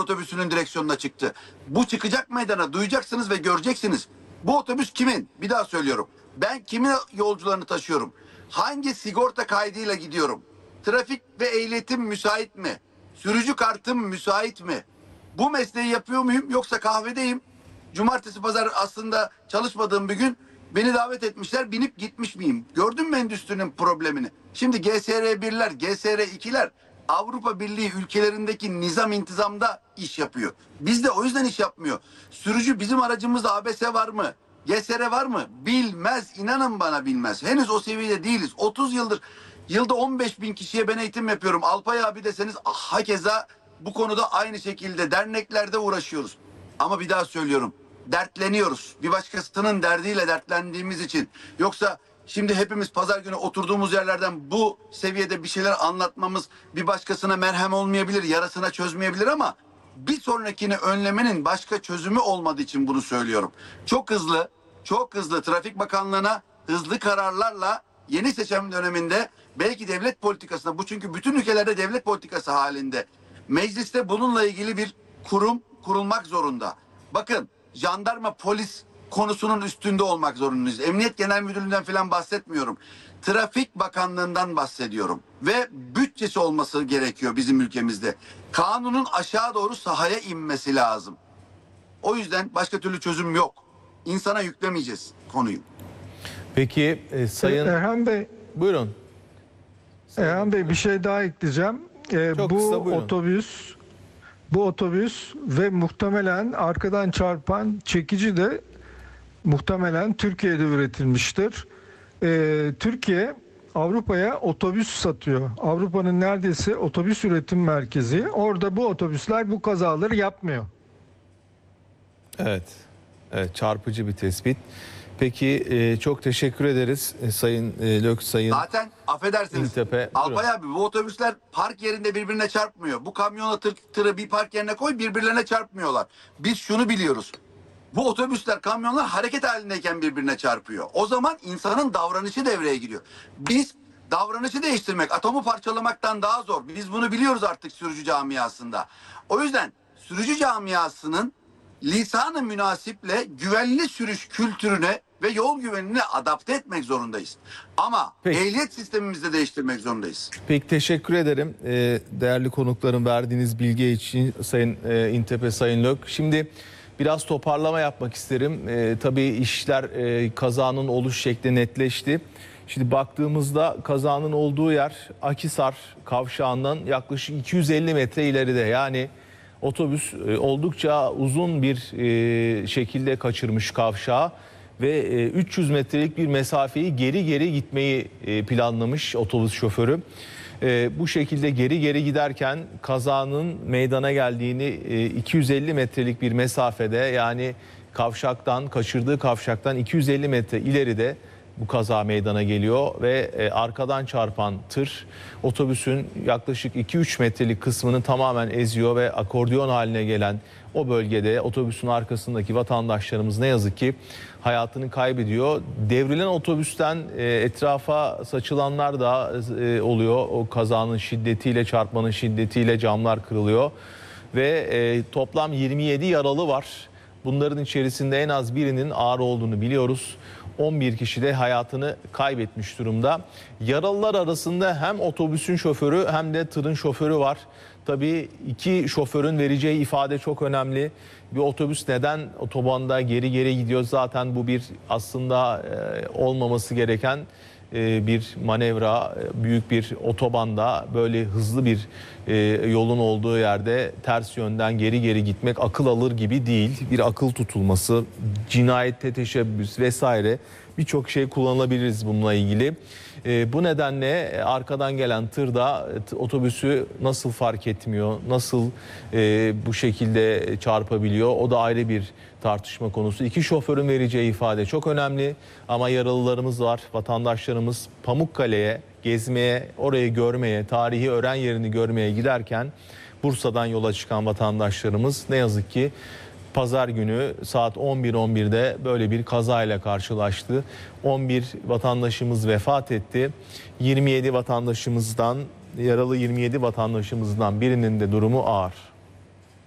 otobüsünün direksiyonuna çıktı. Bu çıkacak meydana, duyacaksınız ve göreceksiniz. Bu otobüs kimin? Bir daha söylüyorum. Ben kimin yolcularını taşıyorum? Hangi sigorta kaydıyla gidiyorum? Trafik ve ehliyetim müsait mi? Sürücü kartım müsait mi? Bu mesleği yapıyor muyum yoksa kahvedeyim? Cumartesi pazar aslında çalışmadığım bir gün beni davet etmişler, binip gitmiş miyim? Gördün mü endüstrinin problemini? Şimdi GSR-1'ler, GSR-2'ler Avrupa Birliği ülkelerindeki nizam intizamda iş yapıyor. Bizde o yüzden iş yapmıyor. Sürücü bizim aracımızda ABS var mı? GSR var mı? Bilmez. İnanın bana bilmez. Henüz o seviyede değiliz. 30 yıldır yılda 15 bin kişiye ben eğitim yapıyorum. Alpay abi deseniz hakeza bu konuda aynı şekilde derneklerde uğraşıyoruz. Ama bir daha söylüyorum. Dertleniyoruz. Bir başkasının derdiyle dertlendiğimiz için. Yoksa şimdi hepimiz pazar günü oturduğumuz yerlerden bu seviyede bir şeyler anlatmamız bir başkasına merhem olmayabilir, yarasına çözmeyebilir ama bir sonrakini önlemenin başka çözümü olmadığı için bunu söylüyorum. Çok hızlı Trafik Bakanlığı'na hızlı kararlarla yeni seçim döneminde belki devlet politikasına, bu çünkü bütün ülkelerde devlet politikası halinde, mecliste bununla ilgili bir kurum kurulmak zorunda. Bakın, jandarma, polis konusunun üstünde olmak zorundayız. Emniyet Genel Müdürlüğü'nden falan bahsetmiyorum. Trafik Bakanlığı'ndan bahsediyorum. Ve bütçesi olması gerekiyor bizim ülkemizde. Kanunun aşağı doğru sahaya inmesi lazım. O yüzden başka türlü çözüm yok. İnsana yüklemeyeceğiz konuyu. Peki Sayın... Erhan Bey, Buyurun. Erhan Bey bir şey daha ekleyeceğim. Çok kısa, buyurun. Bu otobüs ve muhtemelen arkadan çarpan çekici de muhtemelen Türkiye'de üretilmiştir. Türkiye Avrupa'ya otobüs satıyor. Avrupa'nın neredeyse otobüs üretim merkezi. Orada bu otobüsler bu kazaları yapmıyor. Evet. Evet, çarpıcı bir tespit. Peki çok teşekkür ederiz Sayın Lök, Sayın... Zaten affedersiniz. İntepe, Alpay abi, bu otobüsler park yerinde birbirine çarpmıyor. Bu kamyonla tırı bir park yerine koy, birbirlerine çarpmıyorlar. Biz şunu biliyoruz. Bu otobüsler, kamyonlar hareket halindeyken birbirine çarpıyor. O zaman insanın davranışı devreye giriyor. Biz davranışı değiştirmek, atomu parçalamaktan daha zor. Biz bunu biliyoruz artık sürücü camiasında. O yüzden sürücü camiasının lisan-ı münasiple güvenli sürüş kültürüne ve yol güvenliğine adapte etmek zorundayız. Ama Peki, ehliyet sistemimizi de değiştirmek zorundayız. Peki, teşekkür ederim değerli konukların verdiğiniz bilgi için Sayın İntepe, Sayın Lök. Şimdi biraz toparlama yapmak isterim. Tabii işler kazanın oluş şekli netleşti. Şimdi baktığımızda kazanın olduğu yer Akhisar kavşağından yaklaşık 250 metre ileride. Yani otobüs oldukça uzun bir şekilde kaçırmış kavşağı ve 300 metrelik bir mesafeyi geri gitmeyi planlamış otobüs şoförü. Bu şekilde geri giderken kazanın meydana geldiğini 250 metrelik bir mesafede, yani kaçırdığı kavşaktan 250 metre ileride bu kaza meydana geliyor ve arkadan çarpan tır otobüsün yaklaşık 2-3 metrelik kısmını tamamen eziyor ve akordeon haline gelen o bölgede otobüsün arkasındaki vatandaşlarımız ne yazık ki hayatını kaybediyor. Devrilen otobüsten etrafa saçılanlar da oluyor. O kazanın şiddetiyle, çarpmanın şiddetiyle camlar kırılıyor ve toplam 27 yaralı var. Bunların içerisinde en az birinin ağır olduğunu biliyoruz. 11 kişi de hayatını kaybetmiş durumda. Yaralılar arasında hem otobüsün şoförü hem de tırın şoförü var. Tabii iki şoförün vereceği ifade çok önemli. Bir otobüs neden otobanda geri gidiyor? Zaten bu bir aslında olmaması gereken bir manevra. Büyük bir otobanda böyle hızlı bir yolun olduğu yerde ters yönden geri gitmek akıl alır gibi değil. Bir akıl tutulması, cinayette teşebbüs vesaire birçok şey kullanabiliriz bununla ilgili. Bu nedenle arkadan gelen tır da otobüsü nasıl fark etmiyor, nasıl bu şekilde çarpabiliyor, o da ayrı bir tartışma konusu. İki şoförün vereceği ifade çok önemli ama yaralılarımız var. Vatandaşlarımız Pamukkale'ye gezmeye, orayı görmeye, tarihi öğren yerini görmeye giderken Bursa'dan yola çıkan vatandaşlarımız ne yazık ki Pazar günü saat 11.11'de böyle bir kazayla karşılaştı. 11 vatandaşımız vefat etti. 27 vatandaşımızdan, yaralı 27 vatandaşımızdan birinin de durumu ağır.